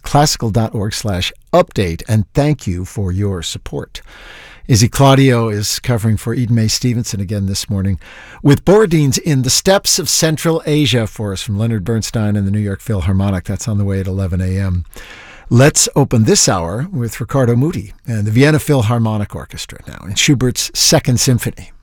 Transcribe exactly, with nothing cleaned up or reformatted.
classical.org slash update. And thank you for your support. Izzy Claudio is covering for Eden May Stevenson again this morning with Borodin's In the Steppes of Central Asia for us from Leonard Bernstein and the New York Philharmonic. That's on the way at eleven a.m. Let's open this hour with Riccardo Muti and the Vienna Philharmonic Orchestra now in Schubert's Second Symphony.